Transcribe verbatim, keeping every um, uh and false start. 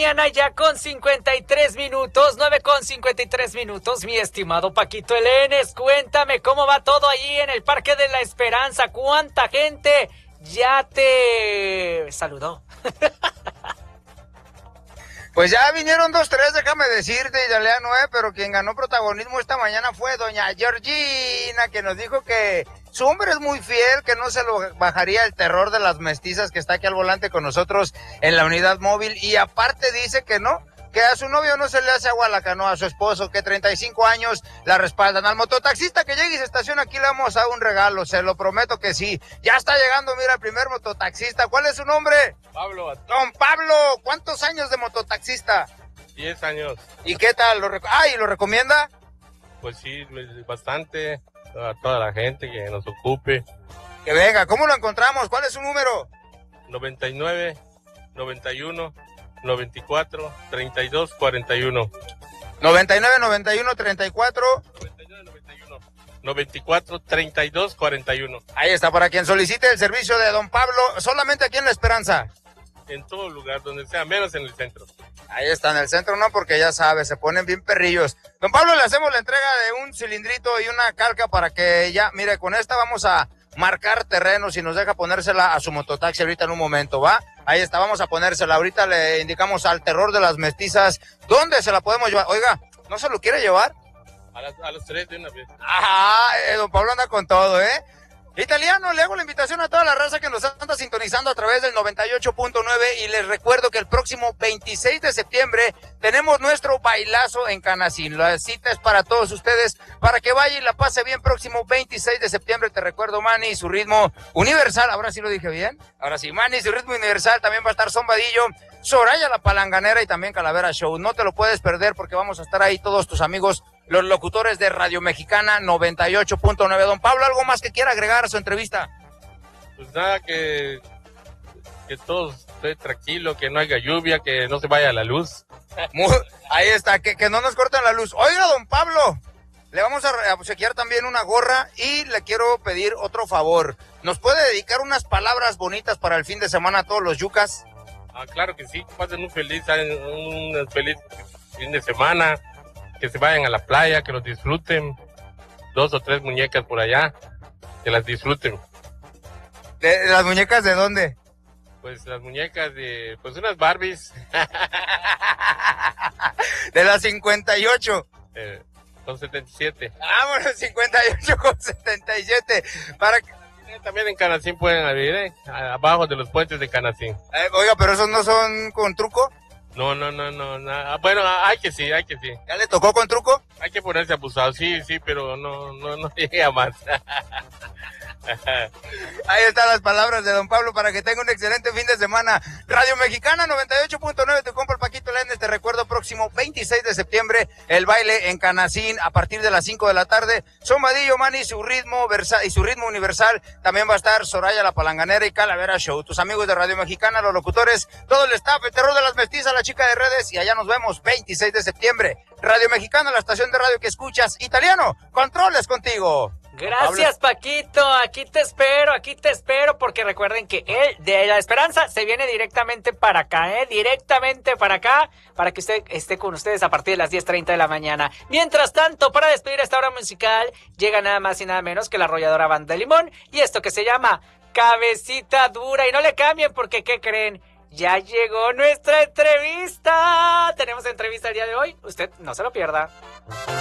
mañana ya con cincuenta y tres minutos, nueve con cincuenta y tres minutos, mi estimado Paquito Elenes, cuéntame cómo va todo ahí en el Parque de la Esperanza, cuánta gente ya te saludó. Pues ya vinieron dos, tres, déjame decirte, Italiano, eh, pero quien ganó protagonismo esta mañana fue doña Georgina, que nos dijo que su hombre es muy fiel, que no se lo bajaría el terror de las mestizas que está aquí al volante con nosotros en la unidad móvil, y aparte dice que no, que a su novio no se le hace agua a la canoa, a su esposo, que treinta y cinco años la respaldan. Al mototaxista que llegue y se estaciona aquí le vamos a dar un regalo, se lo prometo que sí. Ya está llegando, mira, el primer mototaxista. ¿Cuál es su nombre? Pablo. Don Pablo, ¿cuántos años de mototaxista? Diez años. ¿Y qué tal? ¿Lo rec- ah, ¿y lo recomienda? Pues sí, bastante, a toda la gente que nos ocupe. Que venga, ¿cómo lo encontramos? ¿Cuál es su número? noventa y nueve, noventa y uno, noventa y cuatro, treinta y dos, cuarenta y uno. noventa y nueve, noventa y uno, treinta y cuatro. noventa y nueve, noventa y uno, noventa y cuatro, treinta y dos, cuarenta y uno. Ahí está, para quien solicite el servicio de don Pablo, solamente aquí en La Esperanza. En todo lugar, donde sea, menos en el centro. Ahí está, en el centro no, porque ya sabe, se ponen bien perrillos. Don Pablo, le hacemos la entrega de un cilindrito y una calca para que ya, mire, con esta vamos a marcar terrenos y nos deja ponérsela a su mototaxi ahorita en un momento, ¿va? Ahí está, vamos a ponérsela. Ahorita le indicamos al terror de las mestizas dónde se la podemos llevar. Oiga, ¿no se lo quiere llevar? A, las, a los tres de una vez. Ajá, eh, don Pablo anda con todo, ¿eh? Italiano, le hago la invitación a toda la raza que nos anda sintonizando a través del noventa y ocho punto nueve y les recuerdo que el próximo veintiséis de septiembre tenemos nuestro bailazo en Canacín. La cita es para todos ustedes, para que vaya y la pase bien. Próximo veintiséis de septiembre, te recuerdo, Manny, su ritmo universal, ahora sí lo dije bien, ahora sí, Manny, su ritmo universal, también va a estar Zombadillo, Soraya la Palanganera y también Calavera Show. No te lo puedes perder porque vamos a estar ahí todos tus amigos, los locutores de Radio Mexicana noventa y ocho punto nueve. Don Pablo, ¿algo más que quiera agregar a su entrevista? Pues nada, que, que todo esté tranquilo, que no haya lluvia, que no se vaya la luz. Muy, ahí está, que, que no nos corten la luz. Oiga, don Pablo, le vamos a obsequiar también una gorra y le quiero pedir otro favor. ¿Nos puede dedicar unas palabras bonitas para el fin de semana a todos los yucas? Ah, claro que sí, pasen un feliz, un feliz fin de semana, que se vayan a la playa, que los disfruten, dos o tres muñecas por allá, que las disfruten. ¿De, de las muñecas de dónde? Pues las muñecas de, pues unas Barbies. De las cincuenta y ocho. Eh, con setenta y siete. Ah, bueno, cincuenta y ocho con setenta y siete. Para que... También en Canacín pueden abrir, ¿eh? Abajo de los puentes de Canacín. Eh, oiga, pero esos no son con truco. No, no, no, no, no. Bueno, hay que sí, hay que sí. ¿Ya le tocó con truco? Hay que ponerse abusado, sí, sí, pero no, no, no llega más. Ahí están las palabras de don Pablo para que tenga un excelente fin de semana. Radio Mexicana noventa y ocho punto nueve, tu compa el Paquito Elenes, te recuerdo, próximo veintiséis de septiembre, el baile en Canacín a partir de las cinco de la tarde. Zombadillo, Manny, su ritmo versa y su ritmo universal. También va a estar Soraya la Palanganera y Calavera Show. Tus amigos de Radio Mexicana, los locutores, todo el staff, el terror de las mestizas, la chica de redes, y allá nos vemos veintiséis de septiembre. Radio Mexicana, la estación de radio que escuchas. Italiano, controles contigo. Gracias, Paquito, aquí te espero, aquí te espero, porque recuerden que él de La Esperanza se viene directamente para acá, ¿eh? Directamente para acá, para que usted esté con ustedes a partir de las diez treinta de la mañana. Mientras tanto, para despedir esta hora musical, llega nada más y nada menos que la arrolladora Banda de Limón, y esto que se llama Cabecita Dura, y no le cambien porque, ¿qué creen? Ya llegó nuestra entrevista, tenemos entrevista el día de hoy, usted no se lo pierda.